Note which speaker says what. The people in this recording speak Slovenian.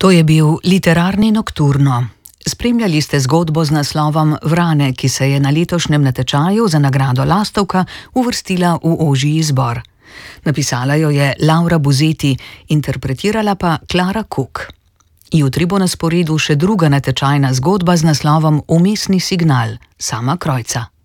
Speaker 1: To je bil literarni Nokturno. Spremljali ste zgodbo z naslovom Vrane, ki se je na letošnjem natečaju za nagrado Lastovka uvrstila v ožji izbor. Napisala jo je Laura Buzeti, interpretirala pa Klara Kuk. Jutri bo na sporedu še druga natečajna zgodba z naslovom Vmesni signal, Sama Krojca.